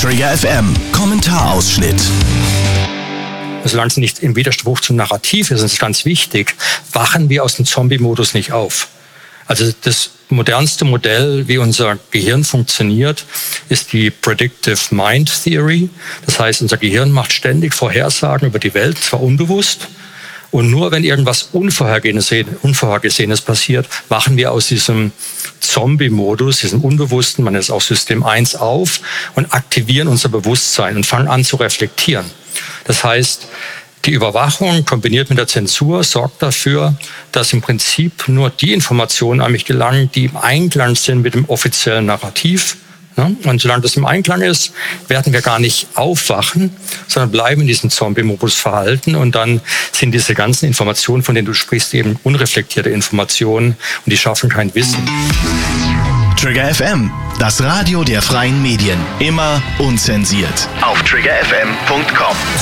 Trigger FM Kommentarausschnitt. Solange es nicht im Widerspruch zum Narrativ ist, ist es ganz wichtig, wachen wir aus dem Zombie-Modus nicht auf. Also das modernste Modell, wie unser Gehirn funktioniert, ist die Predictive Mind Theory. Das heißt, unser Gehirn macht ständig Vorhersagen über die Welt, zwar unbewusst. Und nur wenn irgendwas Unvorhergesehenes passiert, wachen wir aus diesem Zombie-Modus, diesem Unbewussten, man nennt es auch System 1 auf und aktivieren unser Bewusstsein und fangen an zu reflektieren. Das heißt, die Überwachung kombiniert mit der Zensur sorgt dafür, dass im Prinzip nur die Informationen an mich gelangen, die im Einklang sind mit dem offiziellen Narrativ. Und solange das im Einklang ist, werden wir gar nicht aufwachen, sondern bleiben in diesem Zombie-Modus verhalten. Und dann sind diese ganzen Informationen, von denen du sprichst, eben unreflektierte Informationen und die schaffen kein Wissen. Trigger FM, das Radio der freien Medien. Immer unzensiert. Auf triggerfm.com.